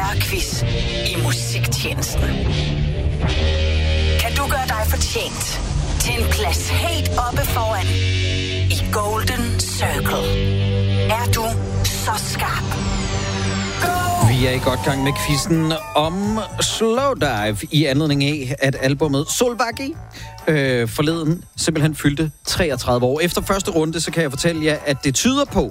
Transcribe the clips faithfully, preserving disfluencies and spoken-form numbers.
større quiz i musiktjenesten. Kan du gøre dig fortjent til en plads helt oppe foran i Golden Circle? Er du så skarp? Go! Vi er i godt gang med quizzen om Slowdive i anledning af, at albumet Solvaki øh, forleden simpelthen fyldte treogtredive år. Efter første runde, så kan jeg fortælle jer, at det tyder på,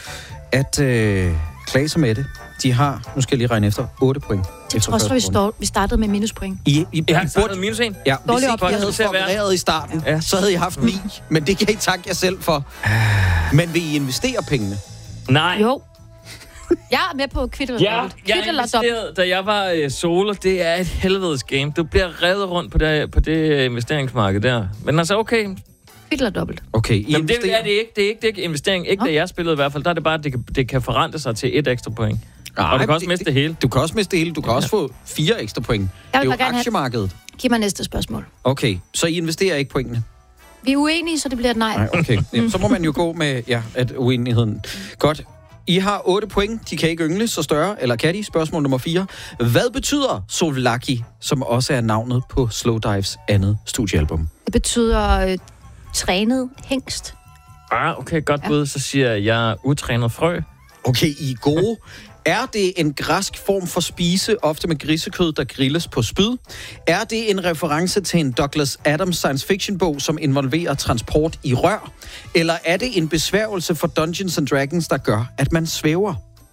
at øh, Claes og Mette, de har, nu skal jeg lige regne efter, otte point. Til trods for, vi, stod, vi startede med minuspoint. I, I, Jeg har startet minus en. Ja, hvis Dårlig ikke jeg havde opgave. forberedt i starten, Ja. så havde I haft ni. Men det kan I takke jer selv for. Men vil I investere pengene? Nej. Jo. Jeg er med på kvitt eller Ja, dobbelt. jeg Kvit eller dobbelt. investerede, da jeg var øh, solo. Det er et helvedes game. Du bliver revet rundt på det, på det investeringsmarked der. Men altså, okay. Kvit eller dobbelt. Okay, I Jamen, det investerer. er det ikke. Det er ikke, det er ikke investering. Ikke Nå. da jeg spillede i hvert fald. Der er det bare, at det kan, det kan forrente sig til et ekstra point. Nej, Og du kan også det- miste det hele. Du kan også miste det hele. Du kan også få fire ekstra point. Jeg Det er vil jo bare gerne have... aktiemarkedet. Giv mig næste spørgsmål. Okay, så I investerer ikke pointene? Vi er uenige, så det bliver et nej. Nej, okay. Jamen, så må man jo gå med ja, at uenigheden. Godt. I har otte point. De kan ikke yngle så større. Eller kan de? Spørgsmål nummer fire. Hvad betyder Solvaki, som også er navnet på Slowdives andet studiealbum? Det betyder øh, trænet hængst. Ah, okay, godt bud. Så siger jeg, jeg er utrænet frø. Okay, I er gode. Er det en græsk form for spise, ofte med grisekød, der grilles på spyd? Er det en reference til en Douglas Adams science fiction bog, som involverer transport i rør? Eller er det en besværgelse for Dungeons and Dragons, der gør, at man svæver?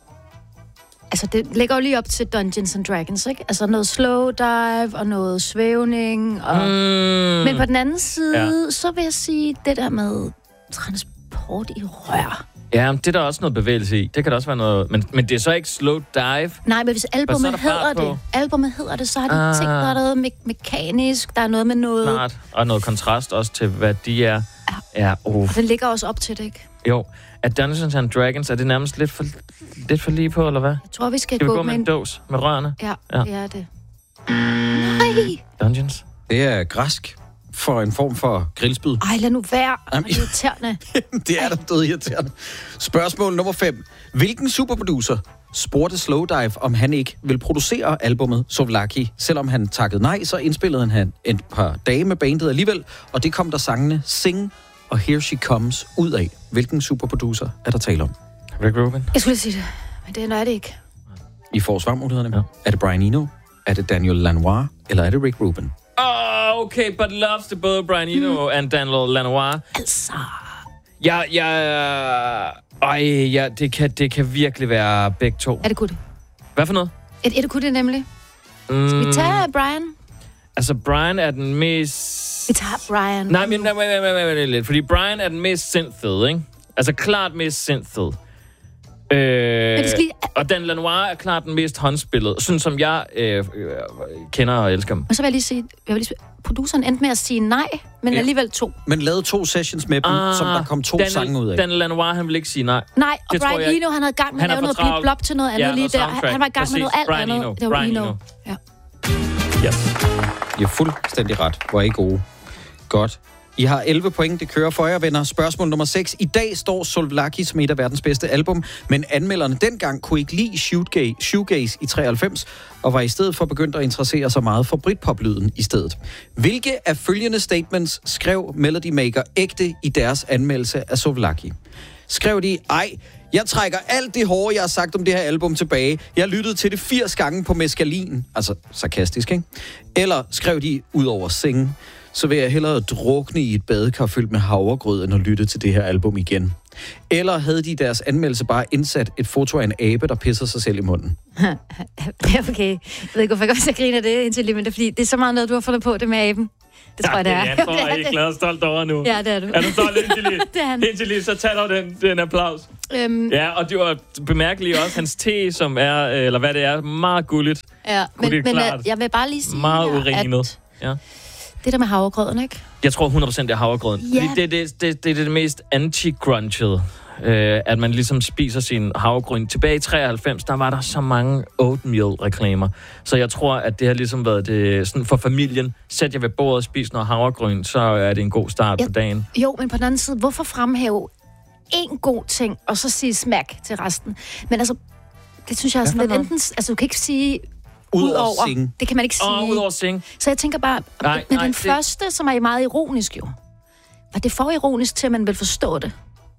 Altså, det ligger jo lige op til Dungeons and Dragons, ikke? Altså noget slow dive og noget svævning. Og... Mm. Men på den anden side, Ja. ja. så vil jeg sige det der med transport i rør. Ja, men det er der også noget bevægelse i. Det kan da også være noget... Men, men det er så ikke slow dive. Nej, men hvis så er albumet der hedder fart på. det, albumet hedder det, så har de Ah. ah. tænkt, der er noget me- mekanisk, der er noget med noget... Snart. Og noget kontrast også til, hvad de er. Ja, uh. Og det ligger også op til det, ikke? Jo. At Dungeons and Dragons, er det nærmest lidt for, lidt for lige på, eller hvad? Jeg tror, vi skal, Skal vi gå, gå med en en... dås med rørene? Ja, Ja. ja, det er det. Nej! Dungeons? Det er græsk for en form for grillspyd. Ej, lad nu være. Jamen, Det er irriterende. Det er da død irriterende. Spørgsmål nummer fem. Hvilken superproducer spurgte Slowdive, om han ikke vil producere albummet Solvaki? Selvom han takkede nej, så indspillede han et par dage med bandet alligevel, og det kom der sangene Sing og Here She Comes ud af. Hvilken superproducer er der tale om? Rick Rubin? Jeg skulle lige sige det, men det er det ikke. I får svarmulighederne. Ja. Er det Brian Eno? Er det Daniel Lanois? Eller er det Rick Rubin? Oh, okay, but loves to both Brian Eno mm. og Daniel Lanois. Altså... Ja, ja... Øj, ja, det kan, det kan virkelig være begge to. Er det kunne det? Hvad for noget? Er, er det kunne det nemlig? Mm, Skal vi tage Brian? Altså, Brian er den mest... Vi tager Brian. Nej, men nej, nej, nej, nej, nej, lidt. Fordi Brian er den mest synthfede, ikke? Altså, klart mest synthfede. Øh, det skal lige- og Dan Lanois er klart den mest håndspillet. Sådan som jeg øh, øh, kender og elsker dem. Og så vil jeg lige sige, jeg vil lige sige produceren endte med at sige nej, men Ja. alligevel to. Men lavede to sessions med dem, ah, som der kom to Dan, sange ud af. Dan Lanois, han vil ikke sige nej. Nej, og Det tror Brian jeg- Eno, han havde gang med Han at er lave for noget travlt. blip-blop til noget andet Ja, lige noget der. Han, soundtrack. han var i gang med Præcis. noget alt Brian andet. Eno. Det var Brian Eno. Eno. Ja. Yes. I er fuldstændig ret. Hvor er I gode. Godt. I har elleve point. Det kører for jer, venner. Spørgsmål nummer seks. I dag står Solvaki som et af verdens bedste album, men anmelderne dengang kunne ikke lide shoegaze, shoegaze i treoghalvfems, og var i stedet for begyndt at interessere sig meget for Britpop-lyden i stedet. Hvilke af følgende statements skrev Melody Maker ægte i deres anmeldelse af Solvaki? Skrev de, ej, jeg trækker alt det hårde, jeg har sagt om det her album tilbage. Jeg lyttede til det firs gange på meskalin. Altså, sarkastisk, ikke? Eller skrev de, ud over Sing, så vil jeg hellere drukne i et badekar fyldt med havregrød, end at lytte til det her album igen. Eller havde de i deres anmeldelse bare indsat et foto af en abe, der pisser sig selv i munden? Okay. Jeg ved ikke, hvorfor jeg kommer til at grine af det indtil lige, men det er fordi, det er så meget noget, du har fundet på det med aben. Det tror jeg, det er. Jeg står helt glad og stolt over nu. Ja, det er du. Er du stolt, indtil lige? Det er han. Indtil lige, så tager du den, den applaus. Øhm, Ja, og det var bemærkeligt også hans te, som er, eller hvad det er, meget gulligt. ja, men, det er men klart. øh, jeg vil bare lige sige, Meget her, urinet. at Ja. det der med havregrøden, ikke? Jeg tror hundrede procent det er havregrøden. Ja. Fordi det, det, det, det er det mest anti-grunchede. Øh, at man ligesom spiser sin havregryn. Tilbage i treoghalvfems, der var der så mange oatmeal-reklamer. Så jeg tror, at det har ligesom været det sådan for familien. Sæt jer ved bordet og spis noget havregryn, så er det en god start Ja. på dagen. Jo, men på den anden side, hvorfor fremhæve en god ting, og så sige smack til resten? Men altså, Det synes jeg er sådan lidt enten... Altså, du kan ikke sige... Udover Sing. Det kan man ikke sige. Åh, oh, udover Sing. Så jeg tænker bare... Nej, men nej, den det... første, som er meget ironisk jo. Var det for ironisk til, at man vil forstå det?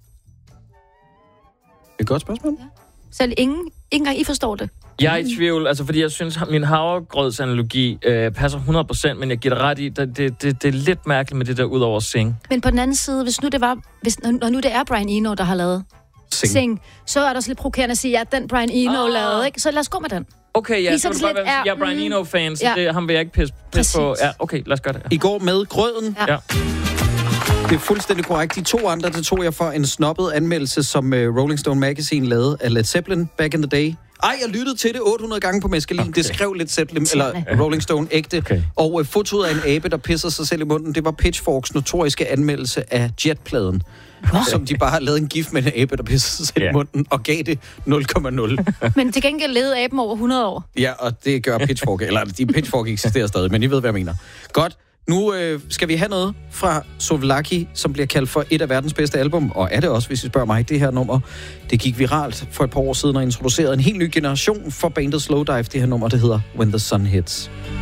Et godt spørgsmål. Ja. Selv ingen, ikke engang I forstår det. Jeg er i tvivl, altså fordi jeg synes, at min havregrødsanalogi øh, passer hundrede procent, men jeg giver dig ret i, det, det, det, det er lidt mærkeligt med det der udover Sing. Men på den anden side, hvis nu det var, hvis, når nu det er Brian Eno, der har lavet Sing, Sing så er der også lidt provokerende at sige, ja, den Brian Eno ah. lavede, ikke? Så lad os gå med den. Okay, ja, så, så det godt være, jeg er Brian Eno-fan, så ja. det, ham vil jeg ikke pisse, pisse på. Ja, okay, lad os gøre det. Ja. I går med grøden. Ja. Det er fuldstændig korrekt. De to andre, det tog jeg for en snobbet anmeldelse, som uh, Rolling Stone Magazine lavede af Led Zeppelin back in the day. Ej, jeg lyttede til det otte hundrede gange på meskalin. Okay. Det skrev Led Zeppelin, eller Rolling Stone ægte. Okay. Og uh, fotoet af en abe, der pisser sig selv i munden, det var Pitchforks notoriske anmeldelse af Jet-pladen. Okay. Som de bare har lavet en gift med en abe, der pisser sig selv yeah. i munden, og gav det nul komma nul. Men til gengæld levede aben over hundrede år. Ja, og det gør Pitchfork. Eller de Pitchfork eksisterer stadig, men I ved, hvad jeg mener. Godt. Nu øh, skal vi have noget fra Souvlaki, som bliver kaldt for et af verdens bedste album, og er det også, hvis I spørger mig, det her nummer. Det gik viralt for et par år siden og introducerede en helt ny generation for bandet Slowdive. Det her nummer, det hedder When the Sun Hits.